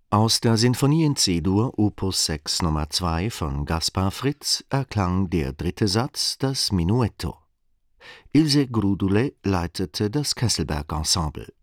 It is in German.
Aus der Sinfonie in C-Dur Opus 6 Nummer 2 von Gaspar Fritz erklang der dritte Satz, das Menuetto. Ilse Grudule leitete das Kesselberg-Ensemble.